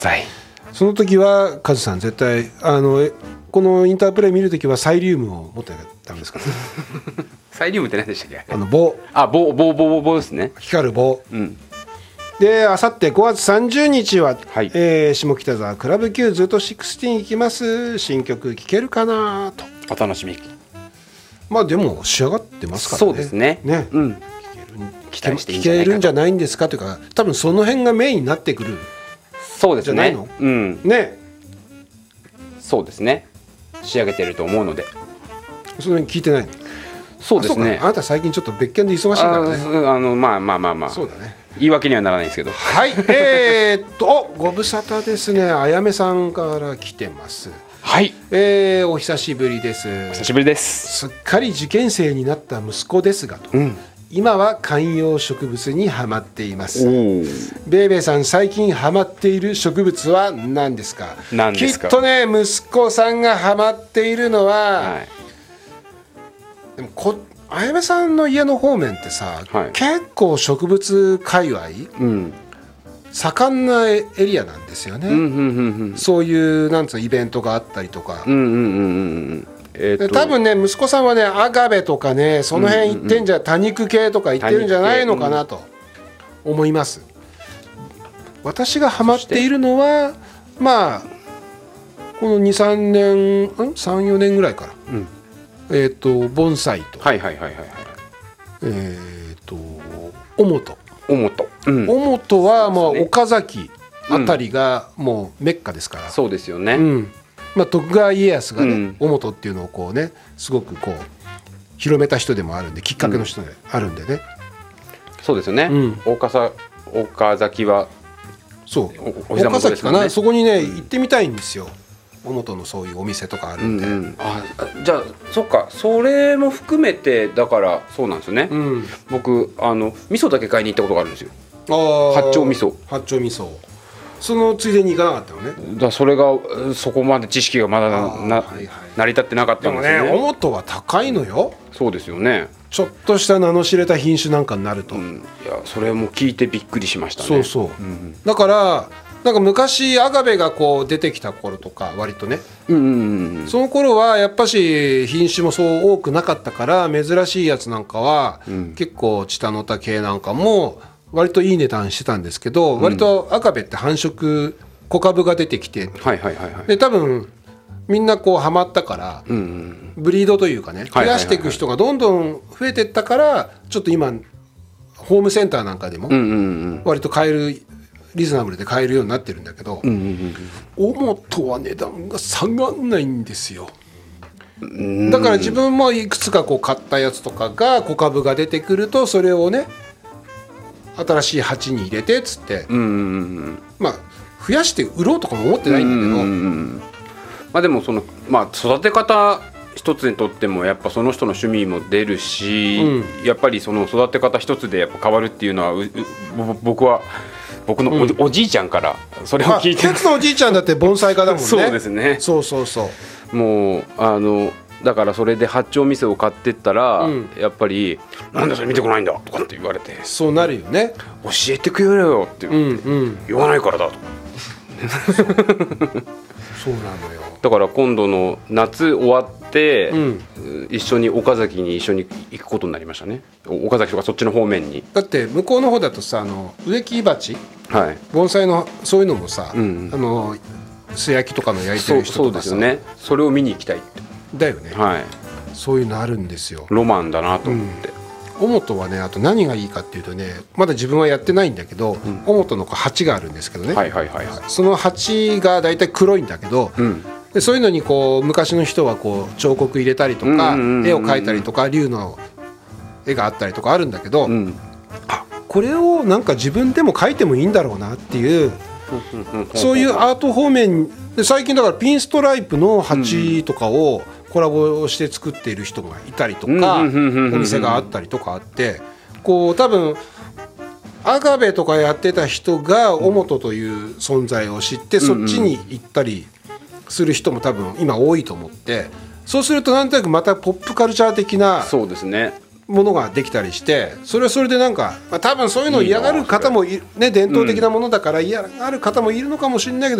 その時はカズさん絶対このインタープレイ見るときはサイリウムを持ってなきゃダメですからサイリウムって何でしたっけ？ 棒ですね。 光る棒、 うん、 であさって5月30日は、 はい、 下北沢クラブ Q ずっと16行きます。新曲聴けるかなと。 お楽しみ。 まあでも仕上がってますからね。 そうですね。 ね、 うん、期待していいんじゃないかと。 聴けるんじゃないんですかというか、多分その辺がメインになってくる。 そうですね。 じゃないの？ うん。 ね。 そうですね。仕上げてると思うので。 その辺聞いてないの？ そうですね。 あなた最近ちょっと別件で忙しいからね。 まあ。 そうだね。 言い訳にはならないですけど。 はい。ご無沙汰ですね。あやめさんから来てます。 はい。 お久しぶりです。 お久しぶりです。 すっかり受験生になった息子ですがと。今は観葉植物にハマっています。ベイベーさん、最近ハマっている植物は何ですか？きっとね、息子さんがハマっているのは、でもあやめさんの家の方面ってさ、結構植物界隈、盛んなエリアなんですよね。そういうなんつうイベントがあったりとか。多分ね、息子さんはね、アガベとかね、その辺行ってんじゃ、多肉系とか行ってるんじゃないのかなと思います。私がハマっているのは、まあこの3、4年ぐらいから、盆栽と、オモトはまあ岡崎あたりがもうメッカですから。 そうですよね。 まあ、徳川家康がね、オモトっていうのをこうね、すごくこう広めた人でもあるんで、きっかけの人であるんでね。 そうですよね。岡崎はそう岡崎かな、そこにね行ってみたいんですよ。オモトのそういうお店とかあるんで。 じゃあそっか、それも含めてだからそうなんですよね。僕味噌だけ買いに行ったことがあるんですよ。八丁味噌。そのついでに行かなかったのね。それがそこまで知識がまだ成り立ってなかったんですよね。 でもね、オモトは高いのよ。 そうですよね。 ちょっとした名の知れた品種なんかになると、 いやそれも聞いてびっくりしましたね。 そう、だからなんか昔アガベがこう出てきた頃とか割とね、その頃はやっぱし品種もそう多くなかったから、珍しいやつなんかは、結構チタノタ系なんかも割といい値段してたんですけど、割とアガベって繁殖小株が出てきて、で多分みんなこうハマったから、ブリードというかね、増やしていく人がどんどん増えていったから、ちょっと今ホームセンターなんかでも割と買える、リーズナブルで買えるようになってるんだけど、オモトは値段が下がんないんですよ。だから自分もいくつかこう買ったやつとかが小株が出てくると、それをね新しい鉢に入れてっつって、まあ増やして売ろうとかも思ってないんだけど、 まあでもその育て方一つにとってもやっぱその人の趣味も出るし、やっぱりその育て方一つでやっぱ変わるっていうのは僕のおじいちゃんからそれを聞いて、 鉄のおじいちゃんだって盆栽家だもんね。 そうですね。 そうもうだからそれで八丁味噌を買ってったら、やっぱりなんでそれ見てこないんだとかって言われて、 そうなるよね。 教えてくれよって言わないからだと。 そうなのよ。 だから今度の夏終わって、一緒に岡崎に一緒に行くことになりましたね。岡崎とかそっちの方面に。 だって向こうの方だとさ、植木鉢、盆栽のそういうのもさ、素焼きとかの焼いてる人とかさ、 そうですよね。それを見に行きたいってだよね。そういうのあるんですよ。 ロマンだなと思って。 オモトはね、あと何がいいかっていうとね、まだ自分はやってないんだけど、オモトの鉢があるんですけどね、その鉢がだいたい黒いんだけど、でそういうのにこう昔の人はこう彫刻入れたりとか、絵を描いたりとか、竜の絵があったりとかあるんだけど、これをなんか自分でも描いてもいいんだろうなっていう、そういうアート方面で、最近だからピンストライプの鉢とかをコラボして作っている人がいたりとか、お店があったりとかあって、こう多分アガベとかやってた人がオモトという存在を知って、そっちに行ったりする人も多分今多いと思って、そうするとなんとなくまたポップカルチャー的な、 そうですね、 ものができたりして、それはそれでなんか、多分そういうのを嫌がる方もね、伝統的なものだから嫌がる方もいるのかもしれないけど、